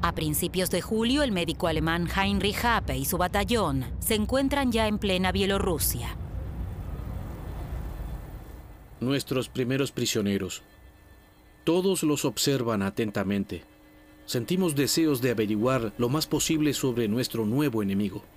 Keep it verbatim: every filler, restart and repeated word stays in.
A principios de julio, el médico alemán Heinrich Happe y su batallón se encuentran ya en plena Bielorrusia. Nuestros primeros prisioneros. Todos los observan atentamente. Sentimos deseos de averiguar lo más posible sobre nuestro nuevo enemigo.